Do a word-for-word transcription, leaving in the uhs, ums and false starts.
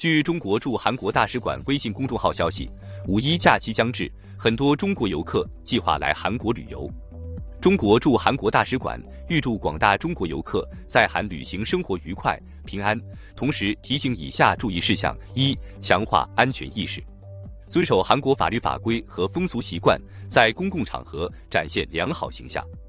据中国驻韩国大使馆微信公众号消息，五一假期将至，很多中国游客计划来韩国旅游。中国驻韩国大使馆预祝广大中国游客在韩旅行生活愉快、平安，同时提醒以下注意事项：一、强化安全意识，遵守韩国法律法规和风俗习惯，在公共场合展现良好形象。